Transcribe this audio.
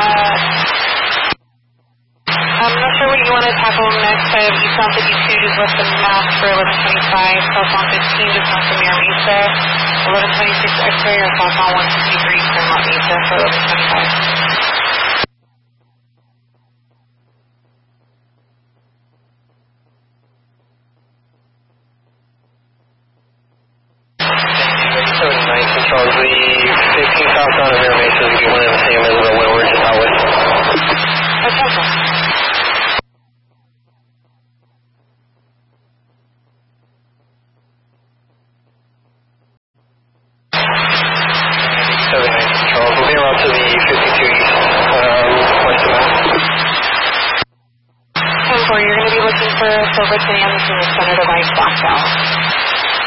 I'm not sure what you want to tackle next. I have Eastbound 52 just left the map for 1125, southbound 15 just north of Mira Mesa, 1126 X-ray or southbound 153 Fremont Mesa for 1125. Control the 15 southbound of Mira Mesa is going in the same as the Windward just out west. Okay. 79 Control. Moving around to the 52 east, west of Mass. 10-4, you're going to be looking for Silverton Anderson with Senator Vice blacked out.